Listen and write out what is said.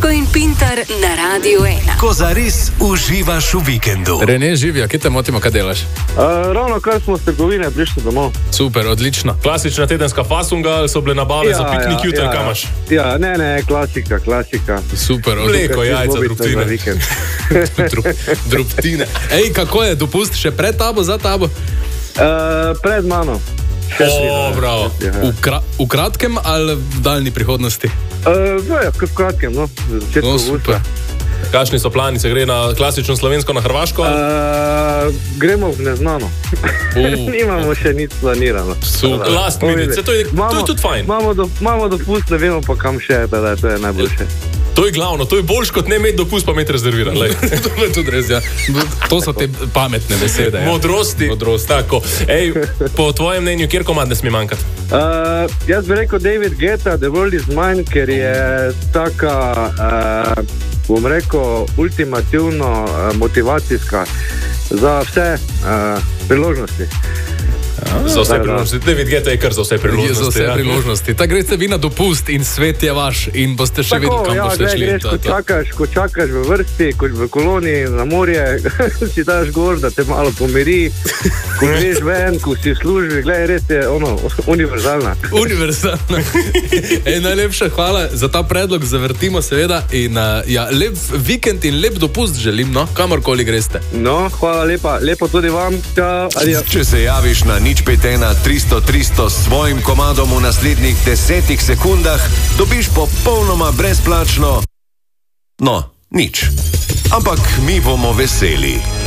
Vaško in Pintar na Radio 1. Ko zares uživaš v vikendu. Rene, živijo, kje te motimo, kaj delaš? Ravno kar smo s trgovine prišli domov. Super, odlično. Klasična tedenska fasunga ali so bile nabave za piknik jutri, kamaš? Ja, ne, klasika. Super, mleko, jajca, drobtine. Drobtine. Ej, kako je, dopust še pred tabo, za tabo? Pred mano. Bravo. V kratkem ali v daljni prihodnosti? V kratkem, no. No, super. Kakšni so plani, se gre na klasično slovensko, na Hrvaško? Gremo v neznano. Nimamo še nič planirano. Super, last minute, to je tudi fajn. Imamo dopust, ne vemo pa kam še, da to je najboljše. To je glavno, to je boljš kot ne imeti dopust, pa imeti rezerviran. To je tudi res, ja. To so te pametne besede. Ja. Modrosti. Tako. Ej, po tvojem mnenju, kjer komad ne sme manjkati? Jaz bi rekel David Guetta, The World Is Mine, ker je taka, bom rekel, ultimativno motivacijska za vse priložnosti. Za vse priložnosti. David Guetta je kar za vse priložnosti. Za vse priložnosti. Ta greste vi na dopust in svet je vaš in boste še videli, kam boste šli. Ko čakaš v vrsti, v koloniji na morje, si daš gor, da te malo pomiri, ko greš ven, ko si služi, gledaj, res je univerzalna. Univerzalna. Najlepša hvala za ta predlog, zavrtimo seveda in lep vikend in lep dopust želim, no, kamorkoli greste. No, hvala lepo tudi vam. Če se javiš na 051-300-300 s svojim komadom v naslednjih 10 sekundah, dobiš popolnoma brezplačno. No, nič. Ampak mi bomo veseli.